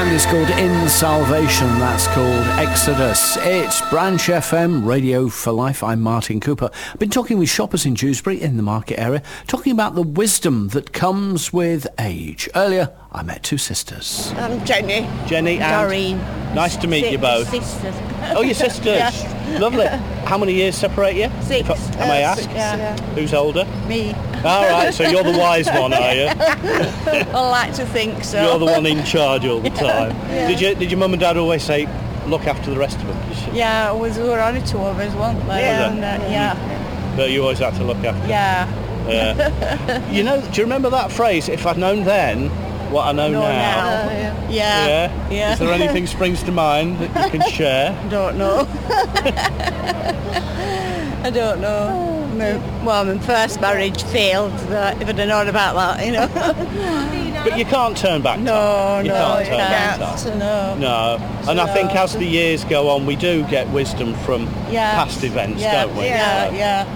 band is called In Salvation. That's called Exodus. It's Branch FM, Radio for Life. I'm Martin Cooper. I've been talking with shoppers in Dewsbury, in the market area, talking about the wisdom that comes with age. Earlier, I met two sisters. Jenny. Jenny and... Doreen. Nice to meet you both. Sisters. Oh, your sisters. Yeah. Lovely. How many years separate you? 6. Am I asked? Yeah. Who's older? Me. All right, so you're the wise one, are you? I like to think so. You're the one in charge all the time. Yeah. Did your mum and dad always say, look after the rest of them? Yeah, we were only 2 of us, weren't we? Yeah. And, yeah. But you always had to look after them? Yeah. Yeah. You know, do you remember that phrase, if I'd known then what I know now? Yeah. Yeah? Is there anything springs to mind that you can share? Don't know. I don't know. My first marriage failed. If I'd have known about that, you know. But you can't turn back time. No, you no, can't turn back can't. time. No. No. And I think as the years go on, we do get wisdom from past events, don't we? Yeah.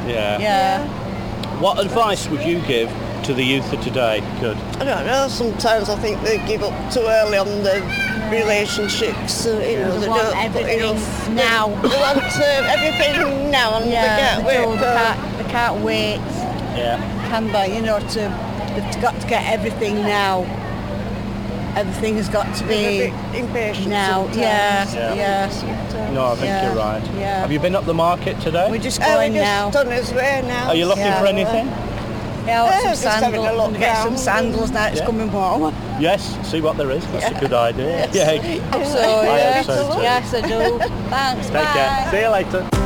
What advice would you give to the youth of today? Good. I don't know, sometimes I think they give up too early on the relationships. They want everything now. They want everything now and they can't wait. Yeah. Can they, they've got to get everything now. Everything has got to be impatient now. sometimes. Yeah. No, I think you're right. Yeah. Have you been up the market today? We're just going now. We're just on his way now. Are you looking for anything? Yeah, I want some just having a sandals. look Get some round. sandals now. It's coming warm. Yes, see what there is. That's a good idea. Yeah. So, I hope so too. yes, I do. Thanks. Take Bye. care. See you later.